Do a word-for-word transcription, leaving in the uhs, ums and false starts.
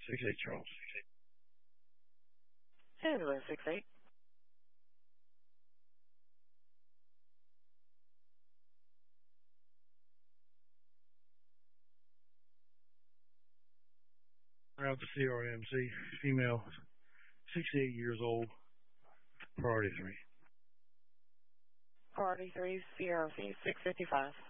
six eight Charles. Ambulance six eight. Out the C R M C, female, sixty-eight years old, priority three. Priority three, C R M C six fifty-five.